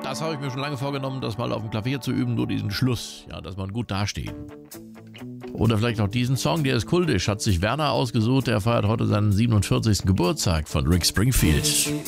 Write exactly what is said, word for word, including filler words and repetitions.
Das habe ich mir schon lange vorgenommen, das mal auf dem Klavier zu üben, nur diesen Schluss, ja, dass man gut dasteht. Oder vielleicht noch diesen Song, der ist kultisch, hat sich Werner ausgesucht, der feiert heute seinen siebenundvierzigsten Geburtstag von Rick Springfield.